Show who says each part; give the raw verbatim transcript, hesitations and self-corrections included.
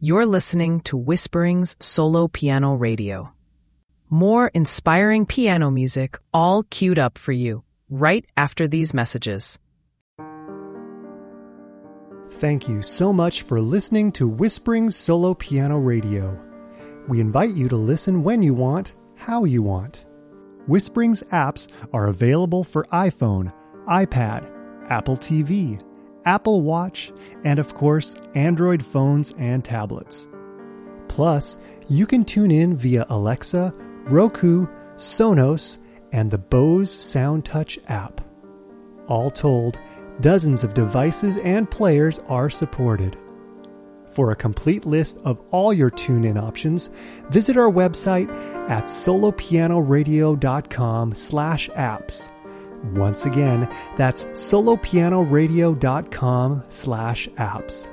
Speaker 1: You're listening to Whispering's Solo Piano Radio. More inspiring piano music all queued up for you right after these messages.
Speaker 2: Thank you so much for listening to Whispering's Solo Piano Radio. We invite you to listen when you want, how you want. Whispering's apps are available for iPhone, iPad, Apple T V, Apple Watch, and of course, Android phones and tablets. Plus, you can tune in via Alexa, Roku, Sonos, and the Bose SoundTouch app. All told, dozens of devices and players are supported. For a complete list of all your tune-in options, visit our website at solopianoradio.com slash apps. Once again, that's solopianoradio.com slash apps.